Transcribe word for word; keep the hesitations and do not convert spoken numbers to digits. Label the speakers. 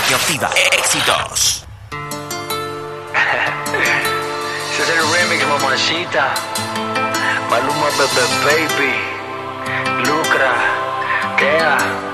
Speaker 1: Radioactiva Éxitos.
Speaker 2: Ese es el remix, mamacita. Maluma, bebé, baby. Lucra, Kea.